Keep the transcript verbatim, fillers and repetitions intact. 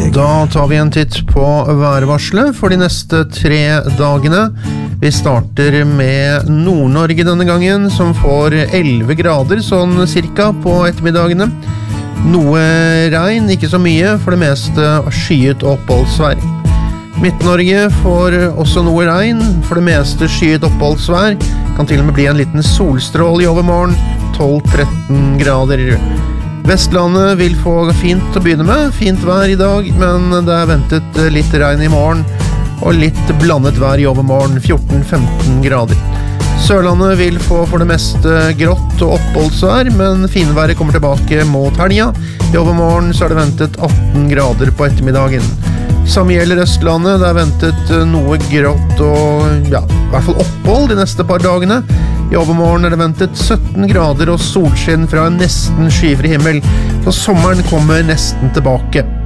Da tar vi en titt på værvarselet for de neste tre dagene. Vi starter med Nord-Norge denne gangen, som får elleve grader sånn cirka på ettermiddagene. Noe regn, ikke så mye, for det meste skyet oppholdsvær. Midt-Norge får også noe regn, for det meste skyet oppholdsvær. Kan til og med bli en liten solstrål i overmorgen, tolv til tretten grader. Vestlandet vil få fint å begynne med, fint vær i dag, men det er ventet litt regn i morgen, og litt blandet vær i overmorgen, fjorten til femten grader. Sørlandet vil få for det meste grått og oppholdsvær, men finværet kommer tilbake mot helga. I overmorgen så er det ventet atten grader på ettermiddagen. Samme gjelder Østlandet, det er ventet noe grått og ja, i hvert fall opphold de neste par dagene. I overmorgen er det ventet sytten grader og solskinn fra en nesten skyfri himmel, så sommeren kommer nesten tilbake.